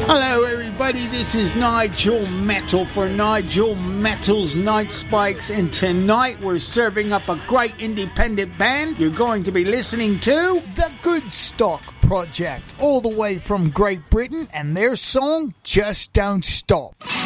Hello everybody, this is Nigel Metal for Nigel Metal's Night Spikes, and tonight we're serving up a great independent band. You're going to be listening to The Good Stock Project, all the way from Great Britain, and their song Just Don't Stop.